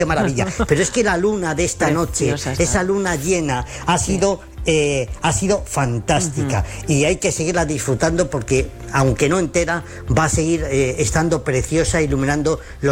qué maravilla. Pero es que la luna de esta noche, esa luna llena, ha sido fantástica. Y hay que seguirla disfrutando porque, aunque no entera, va a seguir estando preciosa, iluminando los